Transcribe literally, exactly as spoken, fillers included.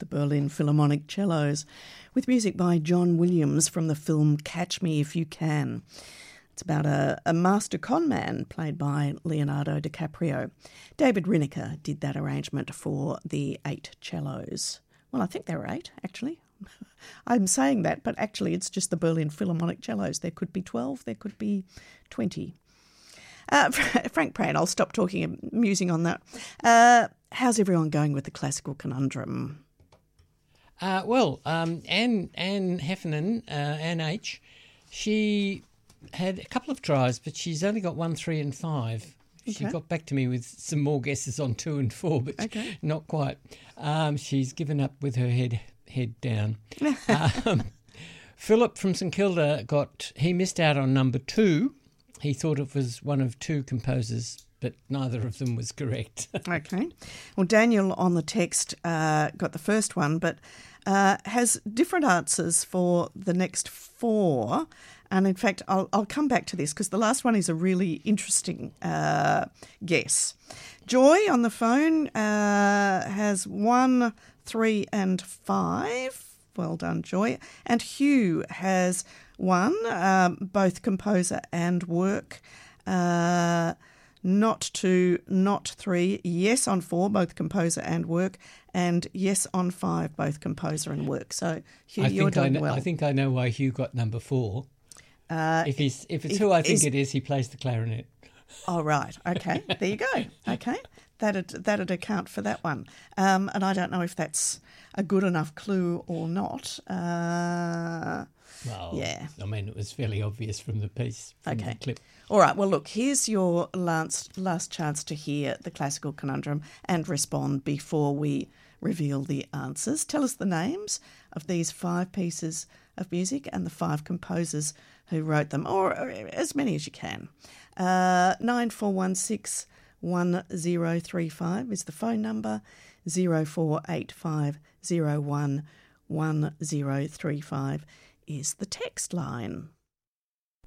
the Berlin Philharmonic Cellos, with music by John Williams from the film Catch Me If You Can. It's about a, a master con man played by Leonardo DiCaprio. David Rienecker did that arrangement for the eight cellos. Well, I think there were eight, actually. I'm saying that, but actually it's just the Berlin Philharmonic Cellos. There could be twelve, there could be twenty. Uh, Frank Pratt, I'll stop talking and musing on that. Uh, how's everyone going with the classical conundrum? Uh, well, um, Anne, Anne Heffernan, uh, Anne H., she had a couple of tries, but she's only got one, three and five. She Okay. got back to me with some more guesses on two and four, but Okay. not quite. Um, she's given up with her head head down. um, Philip from St Kilda got, he missed out on number two. He thought it was one of two composers, but neither of them was correct. Okay. Well, Daniel on the text uh, got the first one, but uh, has different answers for the next four. And in fact, I'll, I'll come back to this because the last one is a really interesting uh, guess. Joy on the phone uh, has one, three and five. Well done, Joy. And Hugh has one, um, both composer and work. Uh, not two, not three. Yes on four, both composer and work. And yes on five, both composer and work. So, Hugh, I you're think I doing know, well. I think I know why Hugh got number four. Uh, if he's if it's if- who I think is- it is, he plays the clarinet. Oh, right. Okay. There you go. Okay. That'd, that'd account for that one. Um, and I don't know if that's a good enough clue or not. Uh, Well, Yeah. I mean, it was fairly obvious from the piece, from Okay. the clip. all right. Well, look, here's your last, last chance to hear the classical conundrum and respond before we reveal the answers. Tell us the names of these five pieces of music and the five composers who wrote them, or as many as you can. Uh, nine four one six one zero three five is the phone number. zero four eight five zero one one zero three five is the text line.